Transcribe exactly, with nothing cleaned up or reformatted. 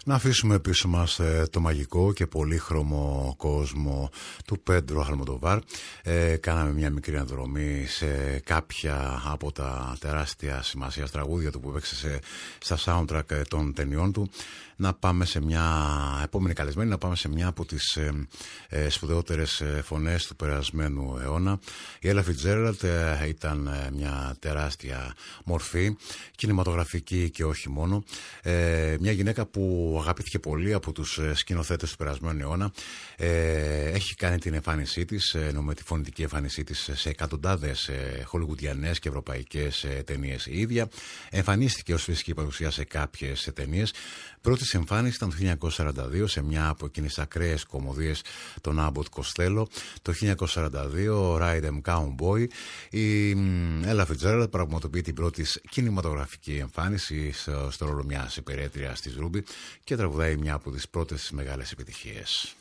Να αφήσουμε πίσω μας ε, το μαγικό και πολύχρωμο κόσμο του Πέντρο Αλμοντοβάρ. Ε, κάναμε μια μικρή αναδρομή σε κάποια από τα τεράστια σημασία τραγούδια του που έπαιξε σε, στα soundtrack των ταινιών του. Να πάμε σε μια επόμενη καλεσμένη, να πάμε σε μια από τις ε, ε, σπουδαιότερες φωνές του περασμένου αιώνα. Η Ella Fitzgerald ε, ήταν ε, μια τεράστια μορφή, κινηματογραφική και όχι μόνο. Ε, μια γυναίκα που αγαπήθηκε πολύ από τους σκηνοθέτες του περασμένου αιώνα. Ε, έχει κάνει την εμφάνισή της, ενώ με τη φωνητική εμφάνισή της, σε εκατοντάδες ε, χολιγουντιανές και ευρωπαϊκές ε, ταινίες η ίδια. Εμφανίστηκε ως φυσική παρουσία σε κάποιες ε, ταινίες. Πρώτη εμφάνιση ήταν το χίλια εννιακόσια σαράντα δύο σε μια από εκείνες ακραίες κωμωδίες των Abbott Costello. Το χίλια εννιακόσια σαράντα δύο, Ride 'em Cowboy. Η Ella Fitzgerald πραγματοποιεί την πρώτη κινηματογραφική εμφάνιση στο ρόλο μιας υπηρέτριας της Ruby και τραγουδάει μια από τις πρώτες μεγάλες επιτυχίες.